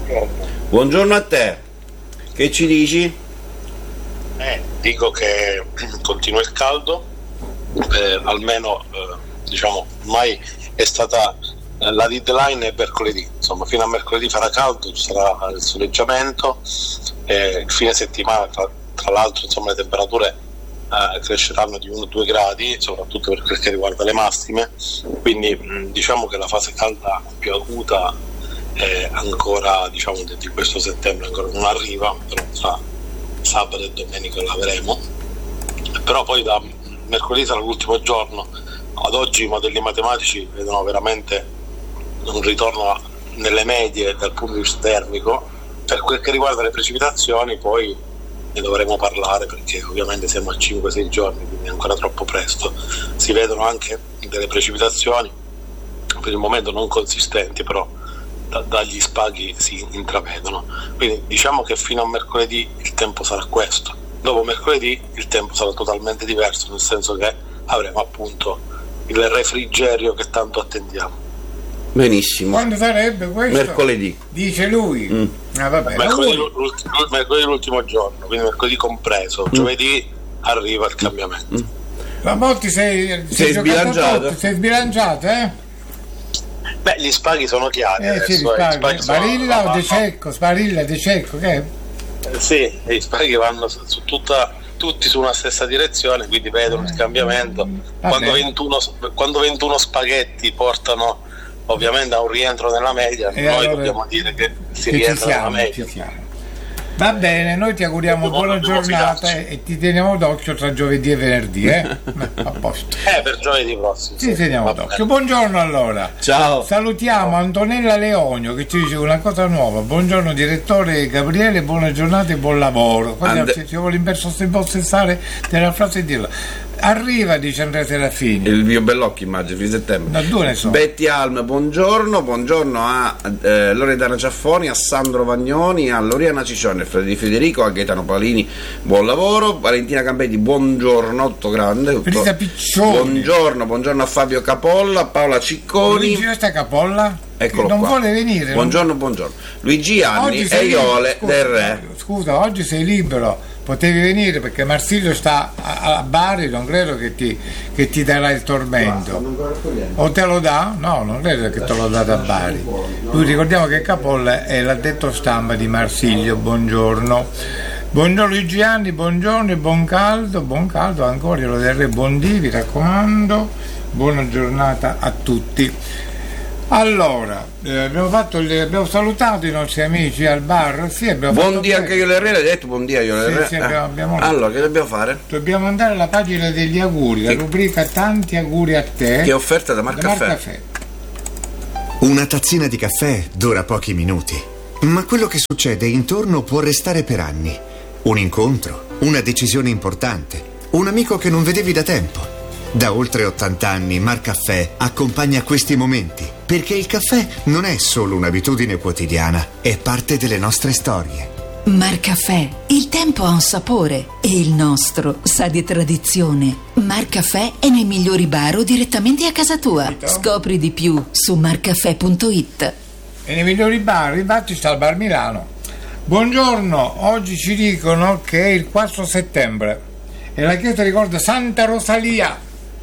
Buongiorno a te. Che ci dici? Dico che continua il caldo, almeno diciamo ormai è stata la deadline è mercoledì, insomma fino a mercoledì farà caldo, ci sarà il soleggiamento, il fine settimana tra l'altro insomma le temperature cresceranno di 1-2 gradi, soprattutto per quel che riguarda le massime, quindi diciamo che la fase calda più acuta ancora diciamo di questo settembre ancora non arriva, però tra sabato e domenica l'avremo, però poi da mercoledì sarà l'ultimo giorno. Ad oggi i modelli matematici vedono veramente un ritorno nelle medie dal punto di vista termico. Per quel che riguarda le precipitazioni poi ne dovremo parlare, perché ovviamente siamo a 5-6 giorni, quindi è ancora troppo presto. Si vedono anche delle precipitazioni per il momento non consistenti, però dagli spaghi si intravedono, quindi diciamo che fino a mercoledì il tempo sarà questo. Dopo mercoledì il tempo sarà totalmente diverso, nel senso che avremo appunto il refrigerio che tanto attendiamo. Benissimo. Quando sarebbe questo? Mercoledì. Dice lui. Vabbè. Mercoledì l'ultimo giorno, quindi mercoledì compreso. Giovedì arriva il cambiamento. Ma Botti sei sbilanciato? Sei sbilanciato, Beh, gli spaghi sono chiari adesso, spaghi. Sparilla o De Cecco? Sparilla, De Cecco, che è? Sì, gli spaghi vanno su tutti su una stessa direzione, quindi vedono il cambiamento. Quando 21 spaghetti portano ovviamente a un rientro nella media, noi allora dobbiamo dire che si rientra nella media. Va bene, noi ti auguriamo buona giornata e ti teniamo d'occhio tra giovedì e venerdì, a posto. Per giovedì prossimo. Ti teniamo d'occhio. Buongiorno allora. Ciao. Salutiamo Antonella Leonio che ci dice una cosa nuova. Buongiorno direttore Gabriele, buona giornata e buon lavoro. Ci vuole impossessare della frase e dirla. Arriva, dice Andrea Serafini. Il mio Bellocchi, immagino, di settembre. Da due ne so. Betty Alm, buongiorno a Loredana Ciaffoni, a Sandro Vagnoni, a Loriana Ciccione, di Federico, a Gaetano Palini, buon lavoro. Valentina Campetti, buongiorno, 8 grande. Rita Piccioni. Buongiorno a Fabio Capolla, a Paola Cicconi. Luigi sta Capolla? Eccolo non qua. Vuole venire. Buongiorno. Luigi Anni e Iole del Re. Scusa, oggi sei libero. Potevi venire perché Marsilio sta a Bari, non credo che ti darà il tormento. O te lo dà? No, non credo che te lo dà da Bari. Lui, ricordiamo che Capolla è l'addetto stampa di Marsilio. Buongiorno Luigi Anni, buongiorno e buon caldo ancora, io lo darei buon dì, vi raccomando, buona giornata a tutti. Allora, abbiamo salutato i nostri amici al bar. Sì, buon dia anche io l'Herrera, hai detto buon dia io l'Herrera. Sì, abbiamo allora, che dobbiamo fare? Dobbiamo andare alla pagina degli auguri, la rubrica tanti auguri a te. Che è offerta da Marcaffè. Una tazzina di caffè dura pochi minuti, ma quello che succede intorno può restare per anni. Un incontro, una decisione importante, un amico che non vedevi da tempo. Da oltre 80 anni Marcaffè accompagna questi momenti, perché il caffè non è solo un'abitudine quotidiana, è parte delle nostre storie. Marcaffè, il tempo ha un sapore e il nostro sa di tradizione. Marcaffè è nei migliori bar o direttamente a casa tua. Scopri di più su marcaffè.it. E nei migliori bar, infatti sta al Bar Milano. Buongiorno, oggi ci dicono che è il 4 settembre e la chiesa ricorda Santa Rosalia.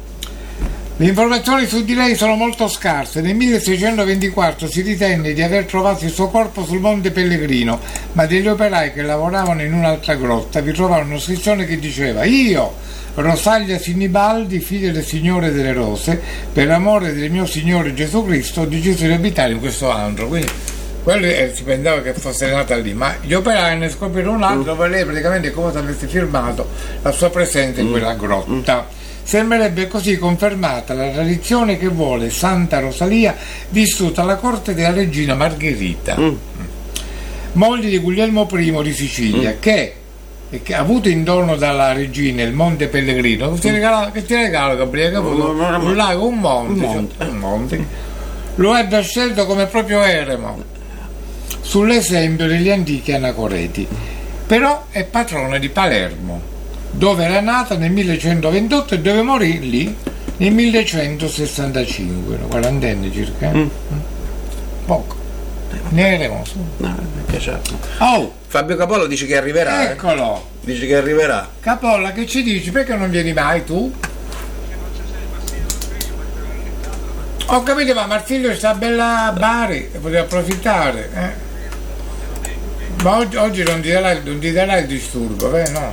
Le informazioni su di lei sono molto scarse. Nel 1624 si ritenne di aver trovato il suo corpo sul Monte Pellegrino, ma degli operai che lavoravano in un'altra grotta vi trovarono un'iscrizione che diceva: io, Rosalia Sinibaldi, figlia del Signore delle Rose, per amore del mio Signore Gesù Cristo, ho deciso di abitare in questo antro. Quindi quello si pensava che fosse nata lì, ma gli operai ne scoprirono un altro dove lei praticamente come se avesse firmato la sua presenza in quella grotta. Sembrerebbe così confermata la tradizione che vuole Santa Rosalia vissuta alla corte della regina Margherita, moglie di Guglielmo I di Sicilia, che ha avuto in dono dalla regina il Monte Pellegrino. Che ti regala Gabriele? Un lago, un monte. Lo ebbe scelto come proprio eremo, sull'esempio degli antichi anacoreti. Però è patrona di Palermo, dove era nata nel 1128 e dove morì lì nel 1165, una quarantenne circa. Poco. Ne vedremo su. No, perché c'è. Oh, Fabio Capollo dice che arriverà. eccolo. Dice che arriverà. Capolla, che ci dici? Perché non vieni mai tu? Ho capito, ma Marsilio sta bella a Bari e poteva approfittare, Ma oggi non ti darà il disturbo, no?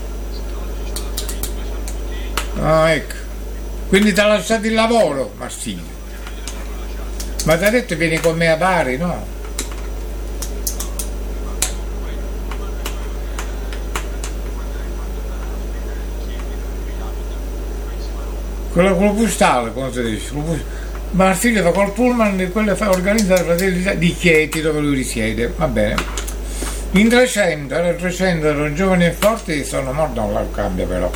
Ah, ecco. Quindi ti ha lasciato il lavoro, Marsilio. Ma ti ha detto vieni con me a Bari, no? Quello postale, come si dice? Marsilio va col pullman, quello organizza la Fratelli di Chieti, dove lui risiede, va bene. In 300 erano giovani e forti, sono morti, non la cambia però.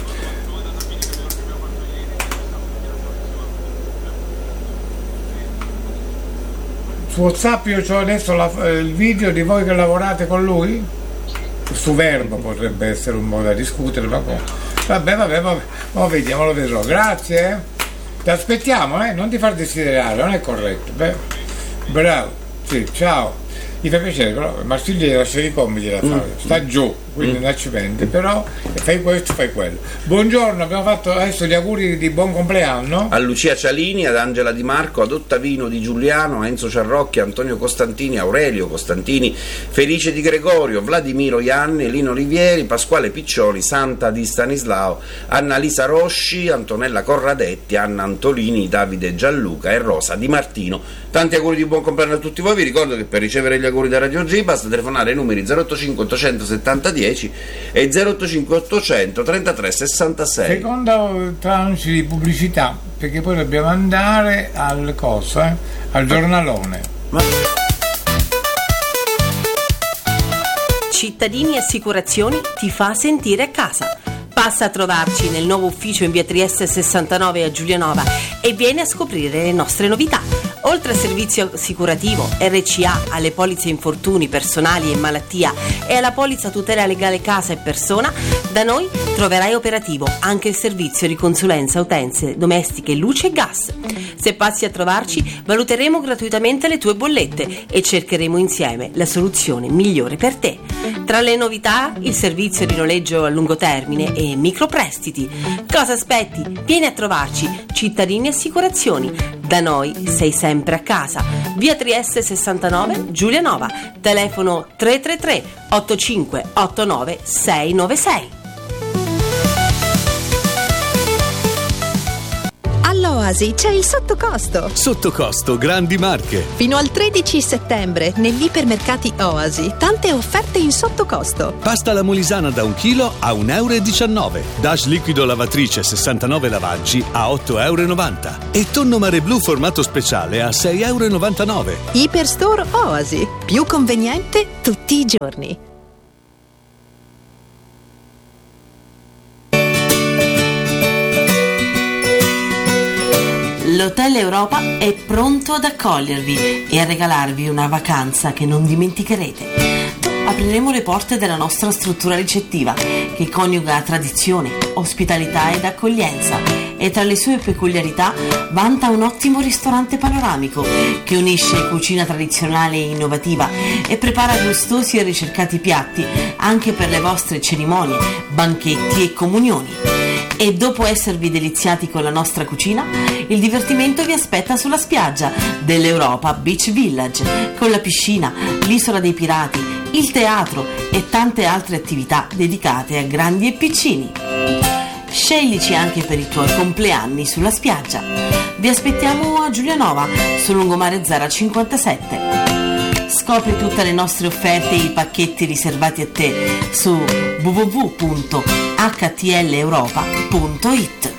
Su WhatsApp io ho adesso il video di voi che lavorate con lui, su Verbo potrebbe essere un modo da discutere, ma vabbè, ma vediamo, lo vedrò. Grazie, ti aspettiamo, non ti far desiderare, non è corretto. Bravo, sì, ciao. Mi fa piacere, però Marsilio gli lascia i compiti da fare, sta giù, quindi non ci mente, però fai questo, fai quello. Buongiorno, abbiamo fatto adesso gli auguri di buon compleanno A Lucia Cialini, ad Angela Di Marco, ad Ottavino Di Giuliano, a Enzo Ciarrocchi, Antonio Costantini, Aurelio Costantini, Felice Di Gregorio, Vladimiro Ianni, Lino Rivieri, Pasquale Piccioli, Santa Di Stanislao, Annalisa Rosci, Antonella Corradetti, Anna Antolini, Davide Gianluca e Rosa Di Martino. Tanti auguri di buon compleanno a tutti voi. Vi ricordo che per ricevere gli auguri da Radio G basta telefonare ai numeri 085 870 10 e 085 800 33 66. Secondo tranche di pubblicità, perché poi dobbiamo andare al al giornalone. Cittadini Assicurazioni ti fa sentire a casa. Passa a trovarci nel nuovo ufficio in via Trieste 69 a Giulianova e vieni a scoprire le nostre novità. Oltre al servizio assicurativo, RCA, alle polizze infortuni personali e malattia e alla polizza tutela legale casa e persona, da noi troverai operativo anche il servizio di consulenza utenze domestiche, luce e gas. Se passi a trovarci, valuteremo gratuitamente le tue bollette e cercheremo insieme la soluzione migliore per te. Tra le novità, il servizio di noleggio a lungo termine e microprestiti. Cosa aspetti? Vieni a trovarci, Cittadini Assicurazioni. Da noi sei sempre a casa. Via Trieste 69, Giulianova. Telefono 333 8589 696. All'Oasi c'è il sottocosto. Sottocosto Grandi Marche. Fino al 13 settembre negli ipermercati Oasi, tante offerte in sottocosto. Pasta alla molisana da 1 chilo a 1,19 €. Dash liquido lavatrice 69 lavaggi a 8,90 € e tonno mare blu formato speciale a 6,99 €. Iperstore Oasi, più conveniente tutti i giorni. L'Hotel Europa è pronto ad accogliervi e a regalarvi una vacanza che non dimenticherete. Apriremo le porte della nostra struttura ricettiva che coniuga tradizione, ospitalità ed accoglienza e tra le sue peculiarità vanta un ottimo ristorante panoramico che unisce cucina tradizionale e innovativa e prepara gustosi e ricercati piatti anche per le vostre cerimonie, banchetti e comunioni. E dopo esservi deliziati con la nostra cucina, il divertimento vi aspetta sulla spiaggia dell'Europa Beach Village, con la piscina, l'isola dei pirati, il teatro e tante altre attività dedicate a grandi e piccini. Sceglici anche per i tuoi compleanni sulla spiaggia. Vi aspettiamo a Giulianova, sul lungomare Zara 57. Scopri tutte le nostre offerte e i pacchetti riservati a te su www.htleuropa.it.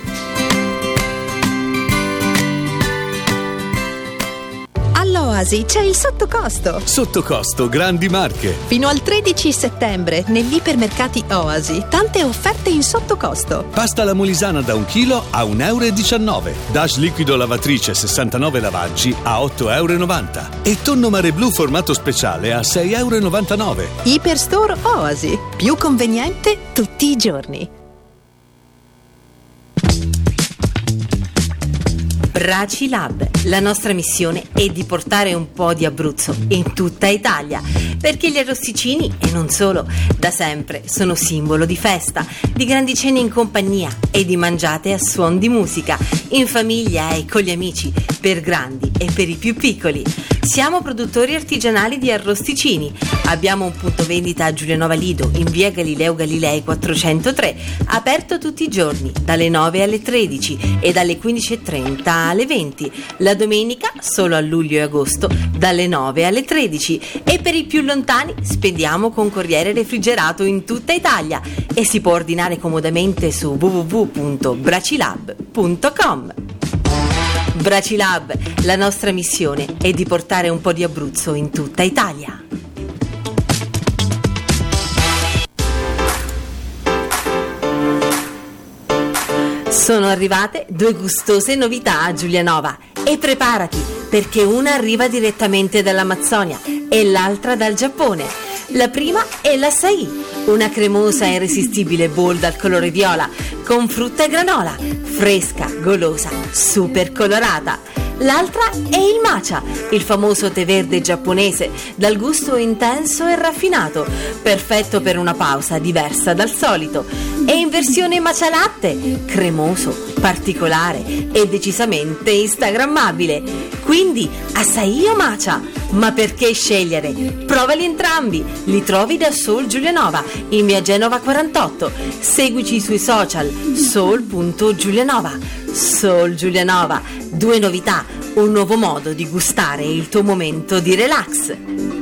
All'Oasi c'è il sottocosto. Sottocosto Grandi Marche. Fino al 13 settembre negli ipermercati Oasi, tante offerte in sottocosto. Pasta alla molisana da 1 chilo a 1,19 €. Dash liquido lavatrice 69 lavaggi a 8,90 € e tonno mare blu formato speciale a 6,99 €. Iperstore Oasi, più conveniente tutti i giorni. Bracilab. La nostra missione è di portare un po' di Abruzzo in tutta Italia, perché gli arrosticini, e non solo, da sempre sono simbolo di festa, di grandi cene in compagnia e di mangiate a suon di musica, in famiglia e con gli amici, per grandi e per i più piccoli. Siamo produttori artigianali di arrosticini. Abbiamo un punto vendita a Giulianova Lido, in via Galileo Galilei 403, aperto tutti i giorni, dalle 9 alle 13 e dalle 15:30 alle 20. La domenica, solo a luglio e agosto, dalle 9 alle 13. E per i più lontani spediamo con corriere refrigerato in tutta Italia e si può ordinare comodamente su www.bracilab.com. Bracilab, la nostra missione è di portare un po' di Abruzzo in tutta Italia. Sono arrivate 2 gustose novità a Giulianova e preparati, perché una arriva direttamente dall'Amazzonia e l'altra dal Giappone. La prima è l'Açaí, una cremosa e irresistibile bowl dal colore viola con frutta e granola, fresca, golosa, super colorata. L'altra è il matcha, il famoso tè verde giapponese dal gusto intenso e raffinato, perfetto per una pausa diversa dal solito. E in versione matcha latte, cremoso, particolare e decisamente instagrammabile. Quindi Açaí o matcha? Ma perché scegliere? Provali entrambi, li trovi da Soul Giulianova in via Genova 48. Seguici sui social soul.giulianova. Soul Giulianova, 2 novità, un nuovo modo di gustare il tuo momento di relax.